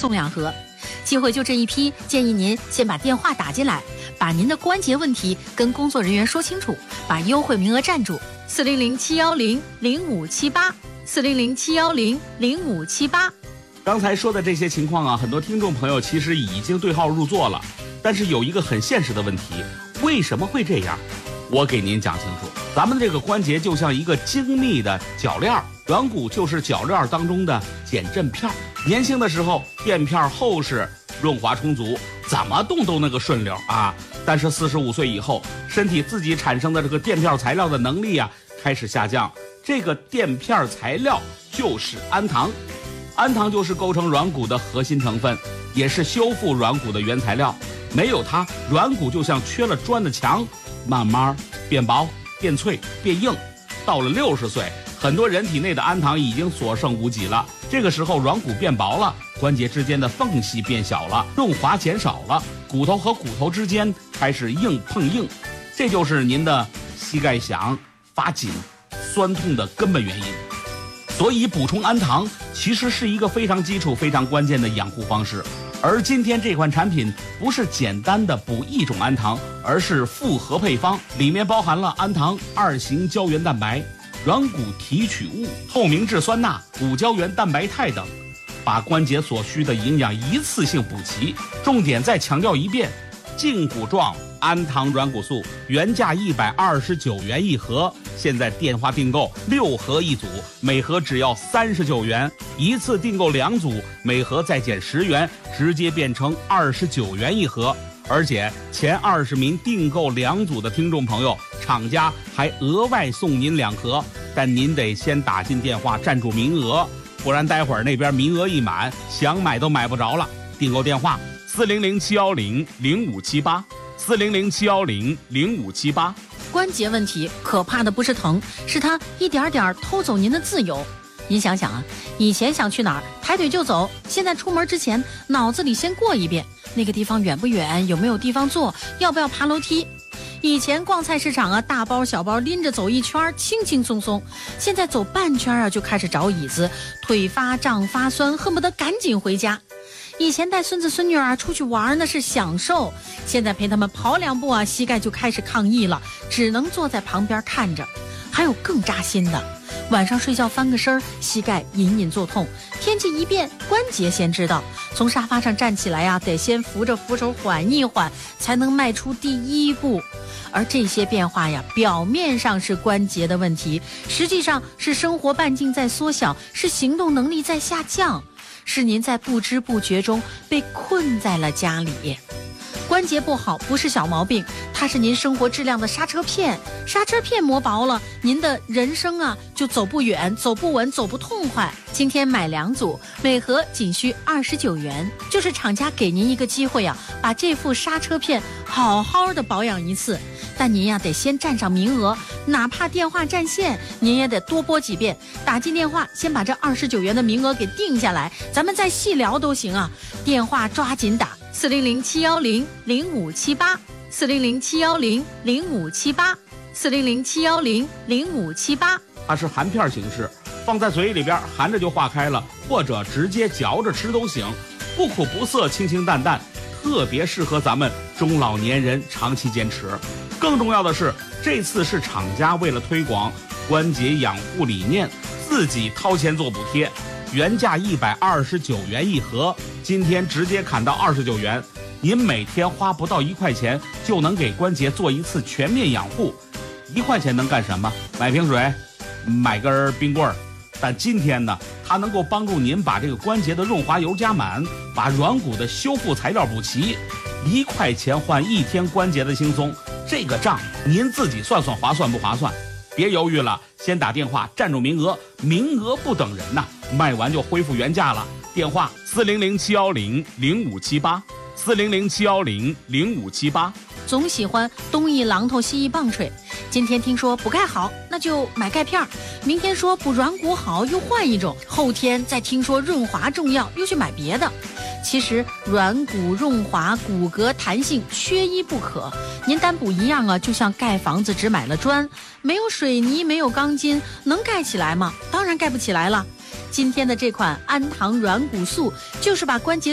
送2盒。机会就这一批，建议您先把电话打进来，把您的关节问题跟工作人员说清楚，把优惠名额占住。400-710-0578，400-710-0578。 刚才说的这些情况啊，很多听众朋友其实已经对号入座了，但是有一个很现实的问题，为什么会这样？我给您讲清楚，咱们这个关节就像一个精密的铰链，软骨就是铰链当中的减震片。年轻的时候垫片厚实，润滑充足，怎么动都那个顺溜啊。但是45岁以后，身体自己产生的这个垫片材料的能力啊开始下降。这个垫片材料就是氨糖，氨糖就是构成软骨的核心成分，也是修复软骨的原材料。没有它，软骨就像缺了砖的墙，慢慢变薄、变脆、变硬。到了60岁，很多人体内的氨糖已经所剩无几了。这个时候软骨变薄了，关节之间的缝隙变小了，润滑减少了，骨头和骨头之间开始硬碰硬，这就是您的膝盖响、发紧、酸痛的根本原因。所以补充氨糖其实是一个非常基础、非常关键的养护方式。而今天这款产品不是简单的补一种氨糖，而是复合配方，里面包含了氨糖、2型胶原蛋白、软骨提取物、透明质酸钠、骨胶原蛋白肽等，把关节所需的营养一次性补齐。重点再强调一遍，胫骨状氨糖软骨素原价129元一盒，现在电话订购6盒一组，每盒只要39元，一次订购2组，每盒再减10元，直接变成29元一盒。而且前20名订购2组的听众朋友，厂家还额外送您2盒，但您得先打进电话占住名额，不然待会儿那边名额一满，想买都买不着了。订购电话400-710-0578，400-710-0578。 关节问题可怕的不是疼，是它一点点偷走您的自由。您想想啊，以前想去哪儿抬腿就走，现在出门之前脑子里先过一遍，那个地方远不远，有没有地方坐，要不要爬楼梯。以前逛菜市场啊，大包小包拎着走一圈轻轻松松，现在走半圈啊就开始找椅子，腿发胀发酸，恨不得赶紧回家。以前带孙子孙女啊出去玩那是享受，现在陪他们跑2步啊，膝盖就开始抗议了，只能坐在旁边看着。还有更扎心的，晚上睡觉翻个身，膝盖隐隐作痛，天气一变，关节先知道，从沙发上站起来呀，得先扶着扶手缓一缓，才能迈出第1步。而这些变化呀，表面上是关节的问题，实际上是生活半径在缩小，是行动能力在下降，是您在不知不觉中被困在了家里。关节不好不是小毛病，它是您生活质量的刹车片，刹车片磨薄了，您的人生啊就走不远，走不稳，走不痛快。今天买2组，每盒仅需29元，就是厂家给您一个机会啊，把这副刹车片好好的保养一次。但您呀得先占上名额，哪怕电话占线，您也得多拨几遍，打进电话先把这29元的名额给定下来，咱们再细聊都行啊。电话抓紧打，400-710-0578，400-710-0578，400-710-0578。 它是含片形式，放在嘴里边含着就化开了，或者直接嚼着吃都行，不苦不涩，清清淡淡，特别适合咱们中老年人长期坚持。更重要的是，这次是厂家为了推广关节养护理念，自己掏钱做补贴，原价129元一盒，今天直接砍到29元，您每天花不到1块钱就能给关节做一次全面养护。1块钱能干什么？买瓶水，买根冰棍儿。但今天呢，它能够帮助您把这个关节的润滑油加满，把软骨的修复材料补齐。1块钱换1天关节的轻松，这个账您自己算算划算不划算？别犹豫了，先打电话占住名额，名额不等人呐，卖完就恢复原价了。电话400-710-0578，400-710-0578。 总喜欢东一榔头西一棒槌，今天听说补钙好，那就买钙片，明天说补软骨好，又换一种，后天再听说润滑重要，又去买别的。其实软骨润滑、骨骼弹性缺一不可，您单补一样啊，就像盖房子只买了砖，没有水泥，没有钢筋，能盖起来吗？当然盖不起来了。今天的这款氨糖软骨素就是把关节